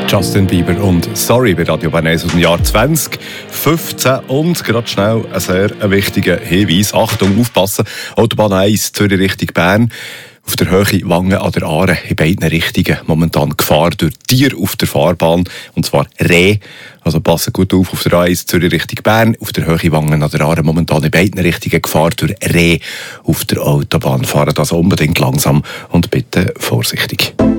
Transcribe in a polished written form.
Justin Bieber und «Sorry» bei Radio Bern 1 aus dem Jahr 2015. Und gerade schnell ein sehr wichtiger Hinweis. Achtung, aufpassen. Autobahn 1, Zürich Richtung Bern. Auf der Höhe Wangen an der Aare in beiden Richtungen momentan Gefahr durch Tiere auf der Fahrbahn, und zwar Rehe. Also passen gut auf der A1 Zürich Richtung Bern, auf der Höhe Wangen an der Aare momentan in beiden Richtungen Gefahr durch Rehe auf der Autobahn. Fahren das unbedingt langsam und bitte vorsichtig.